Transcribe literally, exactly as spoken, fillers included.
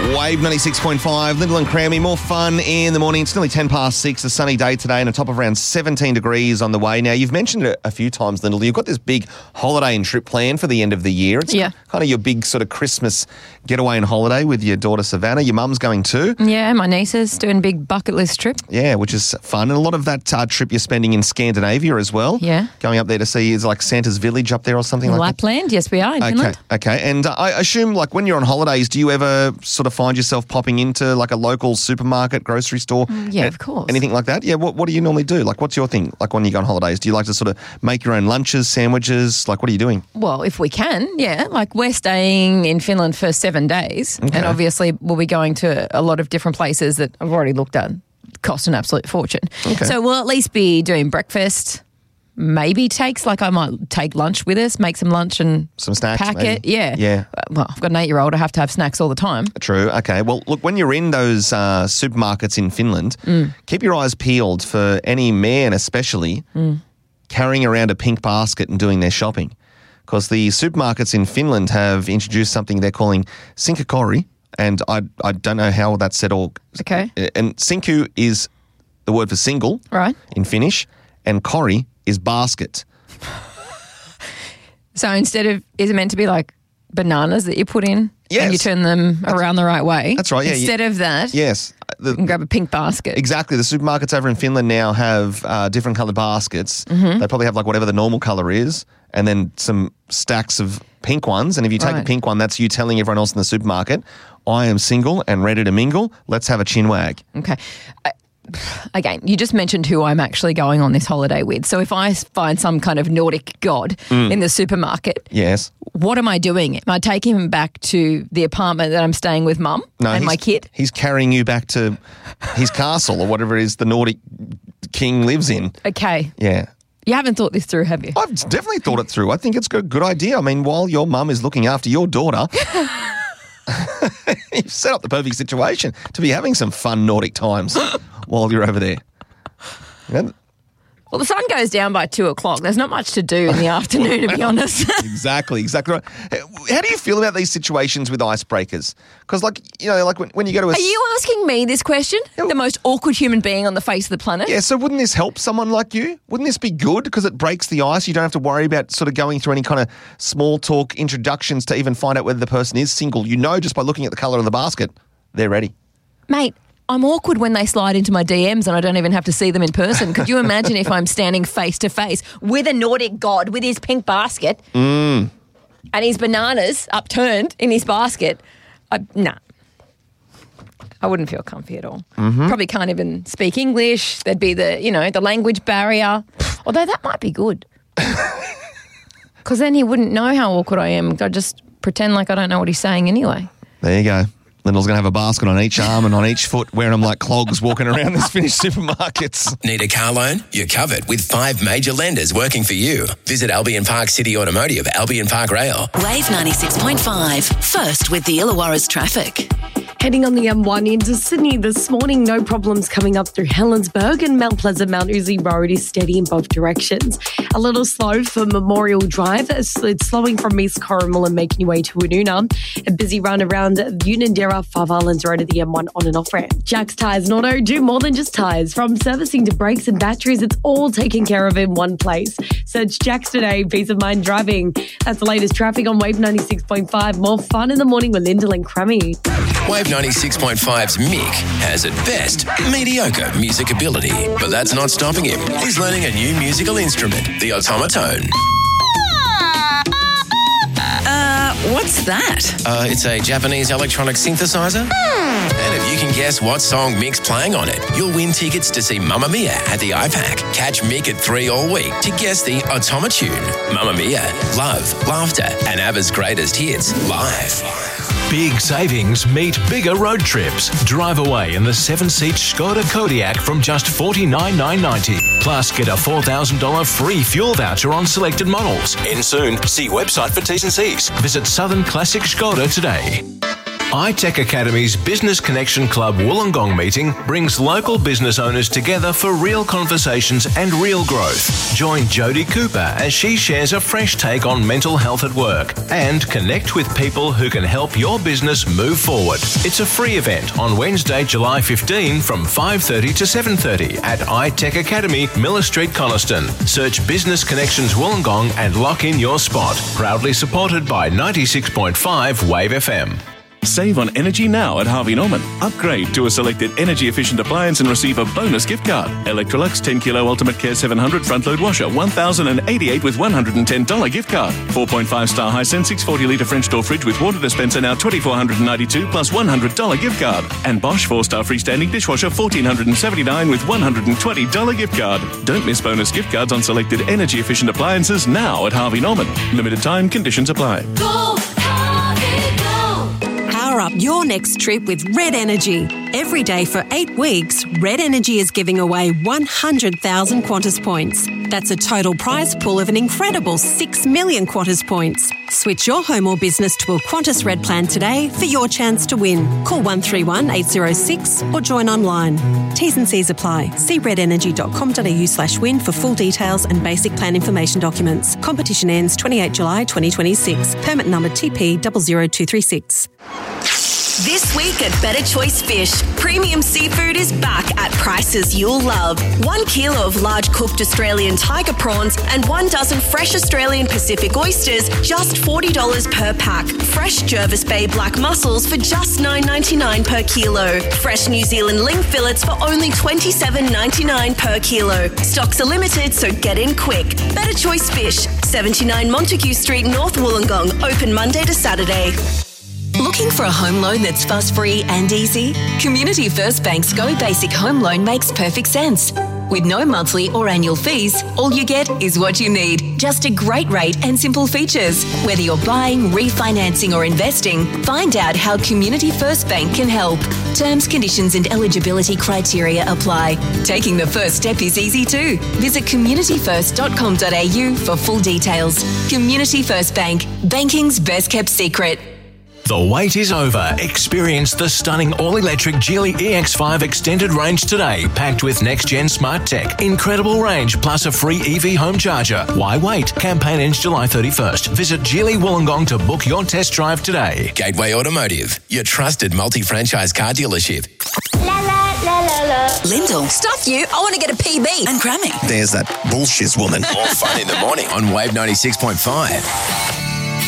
Wave ninety-six point five, Lyndall and Crammy. More fun in the morning. It's nearly ten past six, a sunny day today and a top of around seventeen degrees on the way. Now, you've mentioned it a few times, Lyndall. You've got this big holiday and trip planned for the end of the year. It's yeah. kind of your big sort of Christmas getaway and holiday with your daughter Savannah. Your mum's going too. Yeah, my niece is doing a big bucket list trip. Yeah, which is fun. And a lot of that uh, trip you're spending in Scandinavia as well. Yeah. Going up there to see, is like Santa's village up there or something like that? Lapland, yes we are in Okay, Finland. okay. And uh, I assume, like, when you're on holidays, do you ever sort of find yourself popping into, like, a local supermarket, grocery store? Yeah, A- of course. Anything like that? Yeah, what, what do you normally do? Like, what's your thing, like, when you go on holidays? Do you like to sort of make your own lunches, sandwiches? Like, what are you doing? Well, if we can, yeah. Like, we're staying in Finland for seven days. Okay. And obviously we'll be going to a lot of different places that I've already looked at. Cost an absolute fortune. Okay. So we'll at least be doing breakfast. Maybe takes, like I might take lunch with us, make some lunch and Some snacks, pack maybe? it. Yeah. Yeah. Uh, Well, I've got an eight-year-old. I have to have snacks all the time. True. Okay. Well, look, when you're in those uh, supermarkets in Finland, Mm. keep your eyes peeled for any man especially Mm. carrying around a pink basket and doing their shopping. Because the supermarkets in Finland have introduced something they're calling sinkakori, and I I don't know how that's said all. Okay. And sinku is the word for single Right. in Finnish, and kori is basket. So instead of, is it meant to be like bananas that you put in Yes. and you turn them around the right way? That's right, yeah, you- Instead of that, Yes. The, you can grab a pink basket. Exactly. The supermarkets over in Finland now have uh, different coloured baskets. Mm-hmm. They probably have like whatever the normal colour is, and then some stacks of pink ones. And if you take a Right. pink one, that's you telling everyone else in the supermarket, I am single and ready to mingle. Let's have a chin wag. Okay. I, again, you just mentioned who I'm actually going on this holiday with. So if I find some kind of Nordic god Mm. in the supermarket, Yes. what am I doing? Am I taking him back to the apartment that I'm staying with mum No, and he's, my kid? He's carrying you back to his castle or whatever it is the Nordic king lives in. Okay. Yeah. You haven't thought this through, have you? I've definitely thought it through. I think it's a good idea. I mean, while your mum is looking after your daughter, you've set up the perfect situation to be having some fun Nordic times while you're over there. You know, Well, the sun goes down by two o'clock. There's not much to do in the afternoon, to be honest. exactly, exactly right. How do you feel about these situations with icebreakers? Because, like, you know, like when, when you go to a... Are you asking me this question? The most awkward human being on the face of the planet? Yeah, so wouldn't this help someone like you? Wouldn't this be good because it breaks the ice? You don't have to worry about sort of going through any kind of small talk introductions to even find out whether the person is single. You know just by looking at the colour of the basket, they're ready. Mate, I'm awkward when they slide into my D Ms and I don't even have to see them in person. Could you imagine if I'm standing face to face with a Nordic god with his pink basket Mm. and his bananas upturned in his basket? I, nah. I wouldn't feel comfy at all. Mm-hmm. Probably can't even speak English. There'd be the, you know, the language barrier. Although that might be good. Because then he wouldn't know how awkward I am. I'd just pretend like I don't know what he's saying anyway. There you go. Lyndall's going to have a basket on each arm and on each foot, wearing them like clogs walking around these Finnish supermarkets. Need a car loan? You're covered with five major lenders working for you. Visit Albion Park City Automotive, Albion Park Rail. Wave ninety-six point five. First with the Illawarra's traffic. Heading on the M one into Sydney this morning, no problems coming up through Helensburgh, and Mount Pleasant Mount Uzi Road is steady in both directions. A little slow for Memorial Drive. It's slowing from East Corrimal and making your way to Woonona. A busy run around Unanderra, Five Islands Road at the M one on and off ramp. Jack's Tyres and Auto do more than just tyres. From servicing to brakes and batteries, it's all taken care of in one place. Search Jack's today, peace of mind driving. That's the latest traffic on Wave ninety-six point five. More fun in the morning with Lyndall and Crammy. Wave ninety-six point five's Mick has at best mediocre music ability, but that's not stopping him. He's learning a new musical instrument, the automaton. Uh, what's that? Uh, it's a Japanese electronic synthesizer. And if you can guess what song Mick's playing on it, you'll win tickets to see Mamma Mia at the I PAC. Catch Mick at three all week to guess the Automatune. Mamma Mia, love, laughter, and ABBA's greatest hits live. Big savings meet bigger road trips. Drive away in the seven-seat Skoda Kodiaq from just forty-nine thousand nine hundred ninety dollars. Plus, get a four thousand dollars free fuel voucher on selected models. End soon. See website for T's and C's. Visit Southern Classic Skoda today. iTech Academy's Business Connection Club Wollongong meeting brings local business owners together for real conversations and real growth. Join Jodie Cooper as she shares a fresh take on mental health at work and connect with people who can help your business move forward. It's a free event on Wednesday, July fifteenth from five thirty to seven thirty at iTech Academy, Miller Street, Coniston. Search Business Connections Wollongong and lock in your spot. Proudly supported by ninety-six point five Wave F M. Save on energy now at Harvey Norman. Upgrade to a selected energy-efficient appliance and receive a bonus gift card. Electrolux ten kilo Ultimate Care seven hundred front-load washer, one thousand eighty-eight with one hundred ten dollars gift card. four point five star Hisense six hundred forty litre French door fridge with water dispenser now two thousand four hundred ninety-two plus one hundred dollars gift card. And Bosch four star freestanding dishwasher one thousand four hundred seventy-nine with one hundred twenty dollars gift card. Don't miss bonus gift cards on selected energy-efficient appliances now at Harvey Norman. Limited time, conditions apply. Go, Harvey, go! Power up your next trip with Red Energy. Every day for eight weeks, Red Energy is giving away one hundred thousand Qantas points. That's a total prize pool of an incredible six million Qantas points. Switch your home or business to a Qantas Red plan today for your chance to win. Call one three one eight zero six or join online. T's and C's apply. See redenergy.com.au slash win for full details and basic plan information documents. Competition ends twenty-eighth of July twenty twenty-six. Permit number T P zero zero two three six. This week at Better Choice Fish, premium seafood is back at prices you'll love. One kilo of large cooked Australian tiger prawns and one dozen fresh Australian Pacific oysters, just forty dollars per pack. Fresh Jervis Bay black mussels for just nine ninety-nine per kilo. Fresh New Zealand ling fillets for only twenty-seven ninety-nine per kilo. Stocks are limited, so get in quick. Better Choice Fish, seventy-nine Montague Street, North Wollongong, open Monday to Saturday. Looking for a home loan that's fuss-free and easy? Community First Bank's Go Basic Home Loan makes perfect sense. With no monthly or annual fees, all you get is what you need. Just a great rate and simple features. Whether you're buying, refinancing or investing, find out how Community First Bank can help. Terms, conditions and eligibility criteria apply. Taking the first step is easy too. Visit community first dot com dot a u for full details. Community First Bank, banking's best kept secret. The wait is over. Experience the stunning all-electric Geely E X five extended range today, packed with next-gen smart tech, incredible range, plus a free E V home charger. Why wait? Campaign ends July thirty-first. Visit Geely Wollongong to book your test drive today. Gateway Automotive, your trusted multi-franchise car dealership. La la la la la. Lyndall, stuff you. I want to get a P B. And Grammy. There's that bullshit woman. More fun in the morning on Wave ninety-six point five.